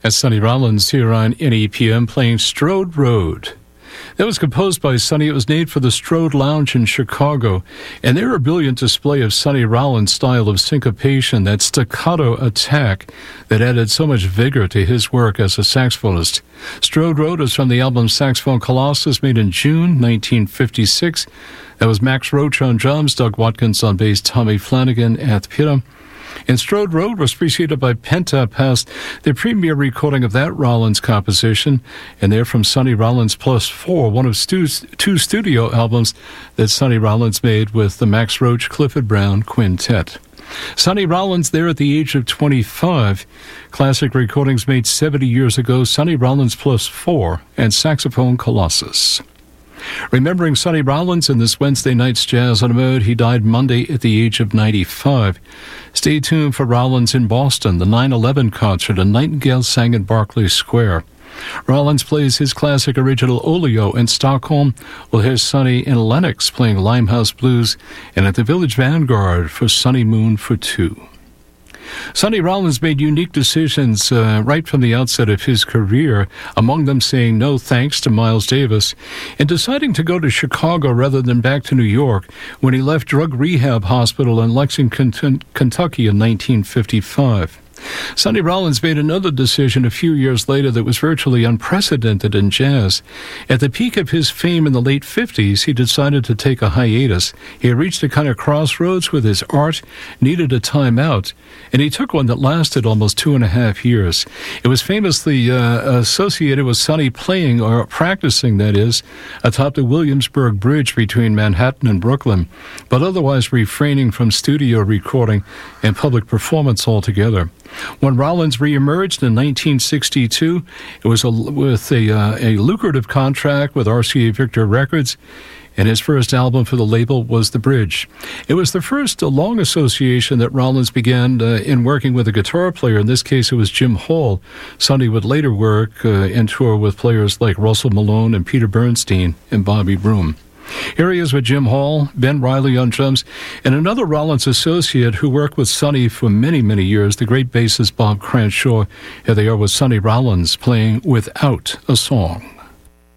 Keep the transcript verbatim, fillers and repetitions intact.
That's Sonny Rollins here on N E P M playing Strode Road. That was composed by Sonny. It was named for the Strode Lounge in Chicago, and they're a brilliant display of Sonny Rollins' style of syncopation, that staccato attack that added so much vigor to his work as a saxophonist. Strode Road is from the album Saxophone Colossus, made in June nineteen fifty-six. That was Max Roach on drums, Doug Watkins on bass, Tommy Flanagan at the piano. And Strode Road was preceded by Pentapest, the premier recording of that Rollins composition, and they're from Sonny Rollins Plus Four, one of Stu's two studio albums that Sonny Rollins made with the Max Roach, Clifford Brown Quintet. Sonny Rollins there at the age of twenty-five. Classic recordings made seventy years ago, Sonny Rollins Plus Four and Saxophone Colossus. Remembering Sonny Rollins in this Wednesday night's Jazz on the Mode, he died Monday at the age of ninety-five. Stay tuned for Rollins in Boston, the nine eleven concert, and Nightingale sang in Barclays Square. Rollins plays his classic original Olio in Stockholm. We'll hear Sonny in Lenox playing Limehouse Blues, and at the Village Vanguard for Sonny Moon for Two. Sonny Rollins made unique decisions uh, right from the outset of his career, among them saying no thanks to Miles Davis and deciding to go to Chicago rather than back to New York when he left Drug Rehab Hospital in Lexington, Kentucky in nineteen fifty-five. Sonny Rollins made another decision a few years later that was virtually unprecedented in jazz. At the peak of his fame in the late fifties, he decided to take a hiatus. He had reached a kind of crossroads with his art, needed a time out, and he took one that lasted almost two and a half years. It was famously uh, associated with Sonny playing, or practicing, that is, atop the Williamsburg Bridge between Manhattan and Brooklyn, but otherwise refraining from studio recording and public performance altogether. When Rollins reemerged in nineteen sixty-two, it was a, with a, uh, a lucrative contract with R C A Victor Records, and his first album for the label was The Bridge. It was the first uh, long association that Rollins began uh, in working with a guitar player. In this case, it was Jim Hall. Sonny would later work uh, and tour with players like Russell Malone and Peter Bernstein and Bobby Broom. Here he is with Jim Hall, Ben Riley on drums, and another Rollins associate who worked with Sonny for many, many years, the great bassist Bob Cranshaw. Here they are with Sonny Rollins playing Without a Song.